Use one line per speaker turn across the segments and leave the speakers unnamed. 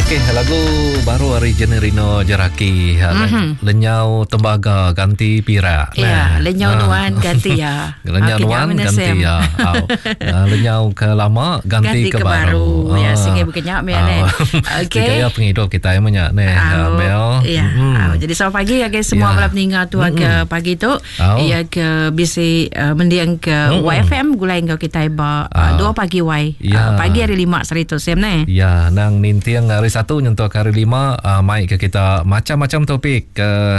Okey, lagu baru hari Generino Jaraki. Lenyau tembaga ganti pira.
Ya, lenyau nuan ganti ya.
Lenyau nuan ganti ya. Lenyau ke lama ganti ke baru.
Ya, singai bukannya Mel. Okey.
Kita penghidup kita yang banyak Mel.
Ya. Jadi selamat pagi ya guys semua malam meninggal tu ke pagi tu. Ya ke bisi mendiang ke YFM gulai kau kita iba 2 pagi pagi hari 5 serito sem ne.
Ya, nang nintiang hari 1 nyentuh hari 5 mai ke kita macam-macam topik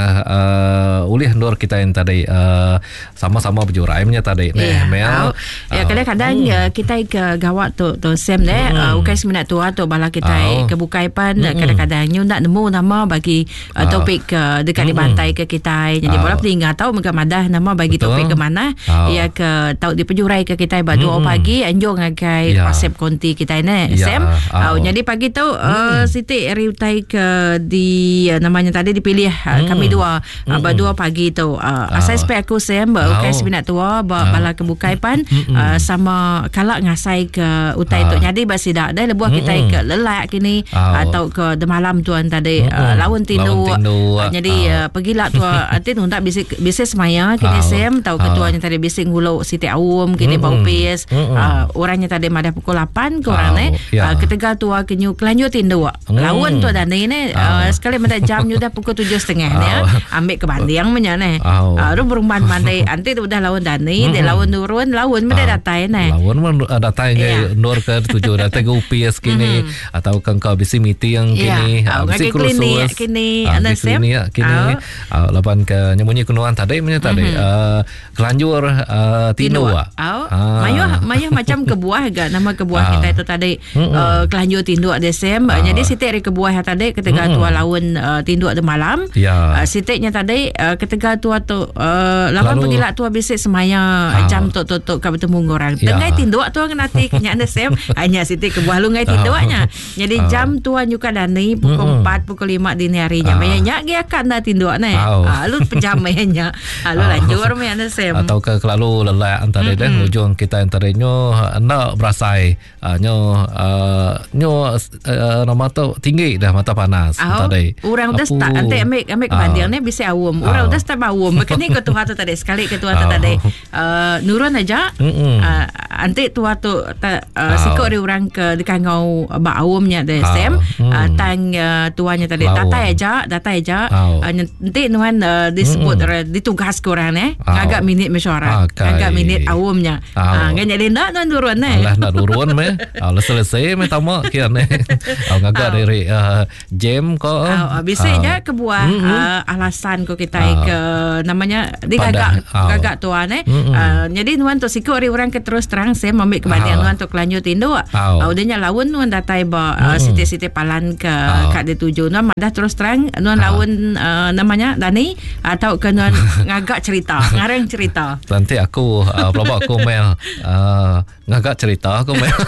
ulih ndor kita yang tadi sama-sama berjuraimnya tadi Mel.
Ya kadang-kadang kita ke gawat tu sem ne ukai seminat tua tu bala kita ke bukaipan kadang-kadang nyu nak nemu nama bagi topik dekat di pantai ke kita. Jadi bola tinggal tahu muka madah nama bagi topik ke mana ya ke tahu di penjurai ke kita ba 2 pagi anjung ngagai pasep konti kita ne sem. Jadi pagi tu Siti riutai ke di namanya tadi dipilih kami dua 2 pagi tu asal spek aku sem ukai seminat tua bala ke bukaipan sama kalak ngasai ke utai tu jadi basi dak dah lebuh kita ke lelak kini atau ke de malam tuan tadi lawan tindu jadi pergilah tua nanti tu tak bisik semaya kini sem tahu ketuanya tadi bisik ngulo Siti Awum kini bau pes orangnya tadi madah pukul 8 ke orang ketiga tua kenyu kelanjut tindu lawan tu dan ni sekali menda jam sudah pukul 7.30 ni ambil ke Bandiang menya ni ru berumban mandai anti tu dah lawan dan ni dia lawan turun lawan menda datai ni
lawan datai nur ke 7 datai ke UPS kini atau kau bisi meeting kini bisi kursus
kini anda sem
kini lapan ke nyemunyi kunuan tadi menya tadi kelanjur tino mayuh macam kebuah ga nama kebuah kita itu tadi kelanjur tinduk desem jadi Siti hari kebuah tadi ketika tua lawan tinduk de malam Sitinya tadi ketika tua tu lapan pergilah tua bisik semaya jam tu ka bertemu orang tengah tinduk tu nganati kenya desem hanya Siti kebuah lu ngai tinduknya jadi jam tua nyuka dani pukul 4 pukul 5 dini harinya banyak dia akan dah tinduk ni lu pejamanya lu lanjur me desem atau ke kelalu lelak antara dah ujung kita antara nyo nak berasai nyo nama tu tinggi dah mata panas tadi
orang dah start nanti ambil kebandian ni bisa awum orang dah start awum makanya ketua tu tadi sekali ketua tu tadi nurun aja nanti tua tu sikok dia orang ke dekat ngau ba awumnya deh sem tang tuanya tadi datai aja nanti nuan disebut ditugas ke orang ni agak minit mesyuarat agak minit awumnya nganya linda nuan nurun ni
alah nak nurun me alah selesai me tamak kian ni agak dari jam ko
bisa je kebuah alasan ko kita ke namanya dia gagak tua ni jadi nuan tu sikok orang ke terus terang saya ambil kebandian nuan tu kelanjut tindu udahnya lawan nuan datai ba Siti palan ke kat dia tuju nuan madah terus terang nuan lawan namanya Dani atau ke nuan ngagak cerita ngarang cerita
nanti aku pelabak aku Mel ngagak cerita aku Mel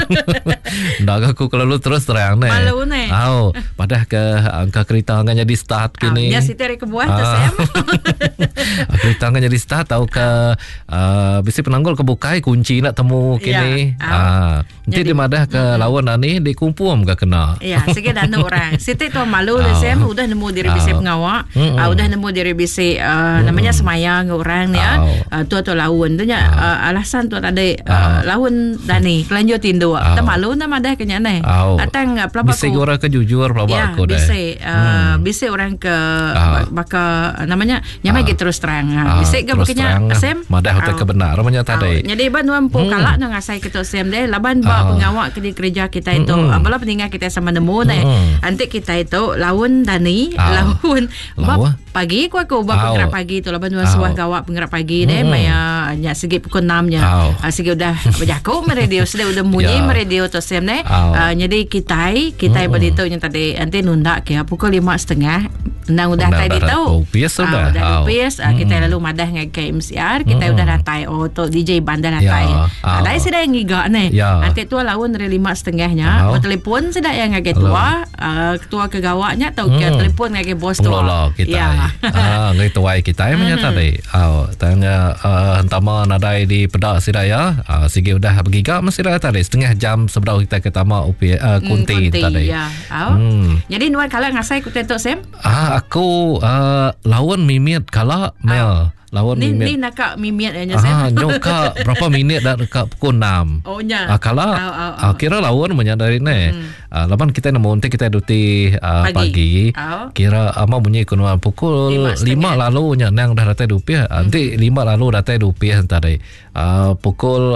ndak aku kalau lu terus terang ni
malu ni
padah ke angka kereta nganya di start kini
ya Siti hari kebuah tu Sam
kereta nganya di start atau ke bisi penanggul kebukai kunci nak temu kini nanti di madah ke lawan ni dikumpul ke kena
sikit dan orang Siti tu malu Sam udah nemu diri bisi pengawak udah nemu diri bisi namanya semaya orang ni tu lawan tu alasan tu tadi lawan Dani kelanjut tindu tak malu nama dah kenya ni datang pelabak
bisi orang ke jujur pelabak aku dah
bisi orang ke baka namanya nyamai kita terus terang bisi ke kenya Sam
madah hotel kebenar namanya tadi
jadi ban mampu kalak nang asai kita Sam deh laban ba pengawak ke kerja kita itu bala peninggal kita sama nemu ni nanti kita itu lawan Dani lawan pagi aku penggerak pagi tu laban dua sebuah gawak penggerak pagi deh maya nya segi pukul 6 nya segi udah berjaku radio sudah munyi radio tu Sam deh jadi kita beritahu yang tadi nanti nundak ke pukul 5.30 nang udah tadi tahu udah kita lalu madah ngagai MCR kita udah datai tu DJ bandar datai ada sudah ngiga ni nanti tu lawan dari 5.30 nya telefon sudah yang ngagai tua ketua kegawaknya atau ke telefon ngagai bos tua
ngai tuai kita yang tadi tanya hentama nadai di pedak sidaya sigi udah bergiga masih tadi setengah jam sebelum kita ketama kunti tadi tadi.
Ya. Jadi nuan kala ngasai ku tentok Sam?
Aku lawan mimit kala Mel. Lawan
ni nak mimit aja Sam.
Nyoka berapa minit dah dekat pukul 6.
Oh nya.
Kala kira lawan menyadari lawan kita nemu kita duti pagi. Kira ama bunyi kunuan pukul 5 lalu nya nang dah datai dupiah. Nanti 5 lalu datai dupiah tadi. Pukul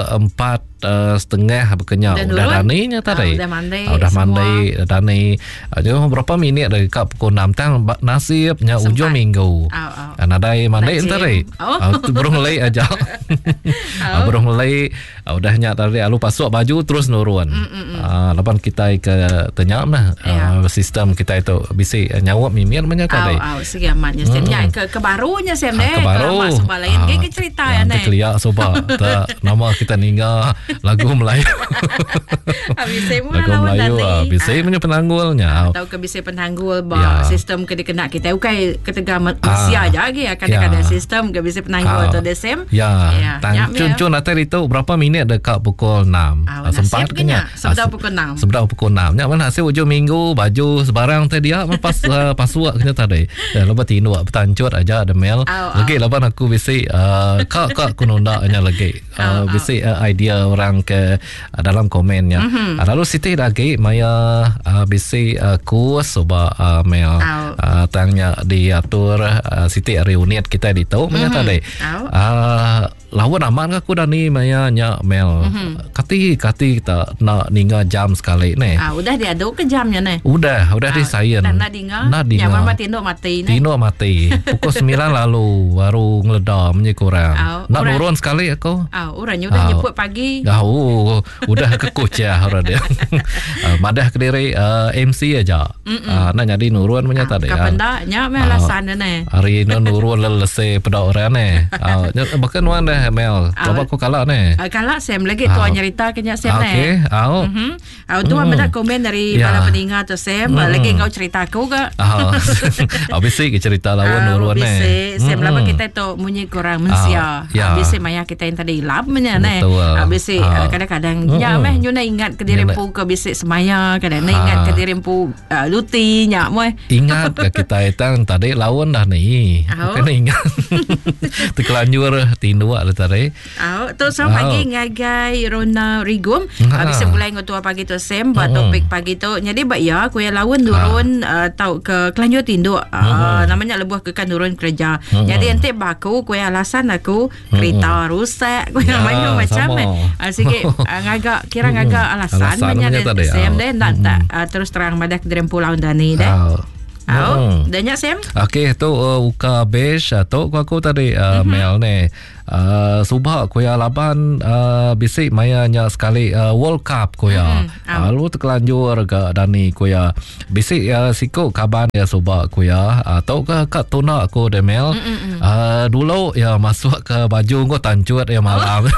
4:30 berkenyau. Udah daninya tadi. Udah mandai dani. Jadi berapa minit dari kat pukul 6 tang nasibnya ujung minggu. Nadai mandai tadi. Baru mulai aja. Baru mulai udahnya tadi lalu pasuk baju terus nurun. Lepas kita ke tenyam sistem kita itu bisa nyawak mimir banyak tadi.
Sige amatnya Samnya ke barunya Sam deh.
Ke baru.
Masuk lain ke cerita ya nih.
Keliak soba. Nama kita ninggal lagu Melayu. Lagu Melayu bisa punya penanggulnya.
Tahu ke bisa penanggul bah sistem ke dikena kita ukai ketegak usia aja lagi kadang-kadang sistem ke bisa penanggul atau desem. Cun nanti itu berapa minit dekat pukul 6. Sempat kena. Sebab pukul 6.
Sebab pukul 6. Nya mana hasil ujung minggu baju sebarang tadi pas pasuak kena tadi. Lepas tindu bertancut aja ada mail. Lagi lepas aku bisa kak kunondaknya lagi. Bisa idea orang ke dalam komennya. Lalu Siti lagi maya bisa kurs coba mail tanya diatur Siti reunion kita di tahu mana tadi. Lawan aman aku dah ni maya nya mail. Kati kita nak ninggal jam sekali ni.
Udah diaduk ke jamnya ni.
Udah di saya.
Nak ninggal. Nyaman mati tinduk mati ni.
Tinduk mati. Pukul 9 lalu baru ngeledam ni kurang. Nak nurun sekali aku.
Orangnya udah nyebut pagi.
Udah kekuc ya orang dia. Madah Kediri MC aja. Nak jadi nurun punya tadi.
Kapan dah nya alasan ni.
Hari ni nurun lelese pada orang ni. Bahkan wan dah Mel. Bapak aku kalah ni.
Kalah Sam lagi tuan nyerita kenya Sam ni.
Okey.
Tu ada komen dari para pendengar tu Sam. Lagi kau cerita aku ke?
Bisa cerita lawan nurun ni.
Bisa. Sam lama kita tu munyi kurang mensia. Bisa maya kita yang tadi lapnya ni. Bisa kadang-kadang nya meh nyuna ingat ke dirimpu ke bisa semaya kadang ingat ke dirimpu luti nya moy.
Ingat ke kita itang tadi lawan dah ni. Kena ingat. Terkelanjur tindu tadi.
Tu so pagi ngagai Rona Rigum. Bisa mulai ngotua pagi tu Sam buat topik pagi tu. Jadi bak ya ku lawan turun tau ke Kelanjur Tinduk. Namanya lebuh ke kan turun kerja. Jadi ente baku ku alasan aku kereta rusak. Ku namanya macam sikit ngagak kira ngagak alasan banyak Sam deh tak terus terang madah ke Derem Pulau Dani deh. Danya Sam.
Okey tu uka besh atau aku tadi mail ni. Subah kuya laban bisik mayanya sekali World Cup kuya. Lalu terkelanjur ke Dani kuya. Bisik siku kaban ya subah kuya atau ke kat tuna aku demel. Dulu ya masuk ke baju ko tancut ya malam.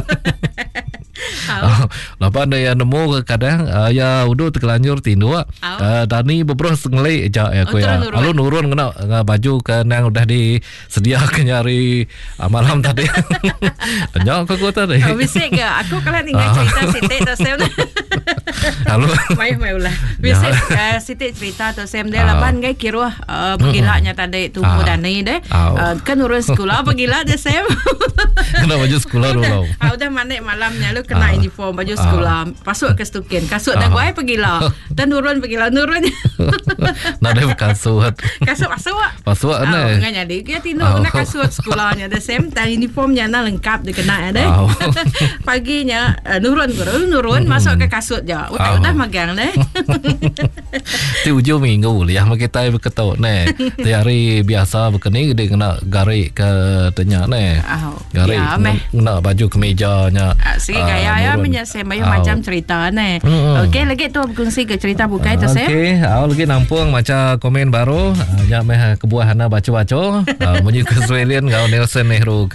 Lepas dia nemu kadang ya udah terkelanjur tindu. Dani beberapa ngelai aja ya kuya. Lalu nurun kena baju ke nang udah disediakan nyari malam tadi. Tanya aku tadi.
Bisik ke? Aku kalau tinggal cerita Siti tu Sam.
Halo.
Mai ulah. Bisik Siti cerita tu Sam dia laban gai kira pegilanya tadi tumpu Dani deh. Kan urus sekolah pegila deh Sam.
Kena baju sekolah dulu.
Udah manik malamnya lu kena uniform baju sekolah. Pasuk ke stukin. Kasut dah guai pegila. Dan nurun pegila nurun.
Nak ada kasut.
Kasut
pasuk ni.
Nganya dia dia tindu kena kasut sekolahnya the same time uniformnya na lengkap dia kena deh. Paginya nurun masuk ke kasut je. Udah magang deh.
Ti ujung minggu liah kita berketuk ni. Ti hari biasa berkening dia kena garik ke tenya ni. Garik kena baju kemejanya.
Sikit gaya ya menyesal macam cerita ni. Okey lagi tu berkongsi ke cerita bukai tu Sam.
Okey, lagi nampung macam komen baru. Nya meh kebuah hana baca-baca. Bunyi ke Australian kau Nelson Nehru